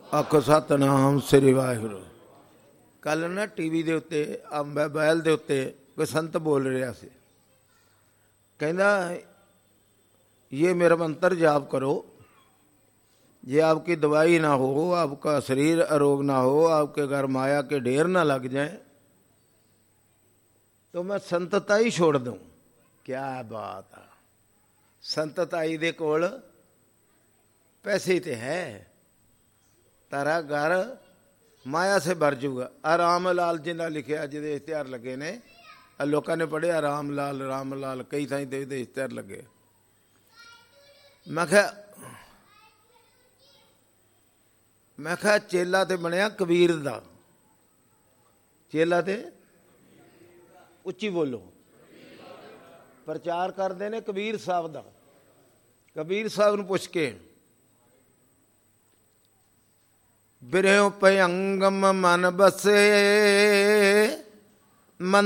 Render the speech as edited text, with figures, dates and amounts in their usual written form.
ਆਖੋ ਸਤਿਨਾਮ ਸ੍ਰੀ ਵਾਹਿਗੁਰੂ। ਕੱਲ੍ਹ ਨਾ TV ਦੇ ਉੱਤੇ ਮੋਬਾਇਲ ਦੇ ਉੱਤੇ ਕੋਈ ਸੰਤ ਬੋਲ ਰਿਹਾ ਸੀ, ਕਹਿੰਦਾ ये मेरा मंत्र जाप करो, ये आपकी दवाई ना हो, आपका शरीर अरोग ना हो, आपके घर माया के ढेर ना लग जाए तो मैं संतताई छोड़ दूँ। क्या बात है, संतताई दे कोल पैसे तो है, तारा घर माया से भर जूगा। राम लाल जिन्हें लिखिया जिहदे इश्तिहार लगे ने, लोगों ने पढ़िया राम लाल कई थाई ते इश्तिहार लगे। मैं कहा चेला तो बनया कबीर दा, चेला तो उच्ची बोलो प्रचार करते ने कबीर साहब दा। कबीर साहब नूं पुछ के बिरह्यों पे अंगम मन बसे मन